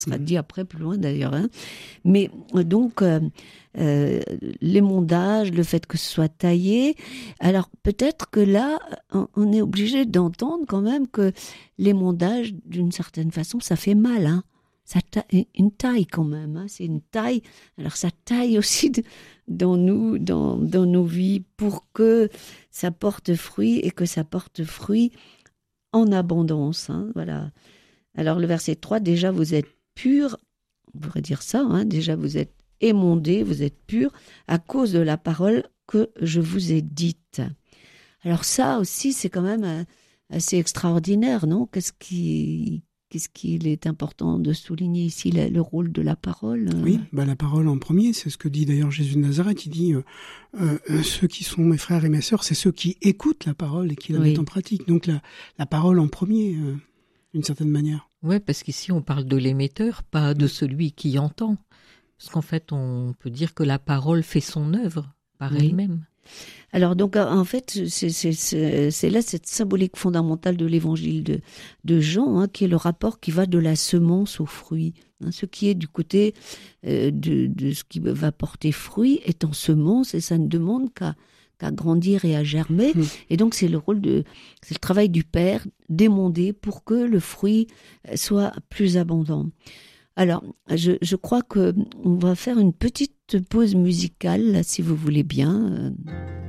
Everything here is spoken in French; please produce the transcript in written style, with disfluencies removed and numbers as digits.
sera dit après, plus loin d'ailleurs. Hein. Mais donc, l'émondage, le fait que ce soit taillé, alors peut-être que là, on est obligé d'entendre quand même que l'émondage, d'une certaine façon, ça fait mal. Hein. Une taille quand même, hein. C'est une taille. Alors ça taille aussi dans nous, dans nos vies, pour que ça porte fruit et que ça porte fruit en abondance. Hein, voilà. Alors le verset 3, déjà vous êtes purs, on pourrait dire ça, hein, déjà vous êtes émondés, vous êtes purs à cause de la parole que je vous ai dite. Alors ça aussi, c'est quand même assez extraordinaire, non ? Qu'est-ce qu'il est important de souligner ici, le rôle de la parole ? Oui, la parole en premier, c'est ce que dit d'ailleurs Jésus de Nazareth. Il dit ceux qui sont mes frères et mes sœurs, c'est ceux qui écoutent la parole et qui la mettent en pratique. Donc la parole en premier, d'une certaine manière. Oui, parce qu'ici on parle de l'émetteur, pas de celui qui entend. Parce qu'en fait, on peut dire que la parole fait son œuvre par elle-même. Alors donc en fait c'est là cette symbolique fondamentale de l'évangile de Jean, hein, qui est le rapport qui va de la semence au fruit, hein, ce qui est du côté de ce qui va porter fruit est en semence et ça ne demande qu'à grandir et à germer. Et donc c'est le travail du Père d'émonder pour que le fruit soit plus abondant. Alors, je crois que on va faire une petite pause musicale, là, si vous voulez bien.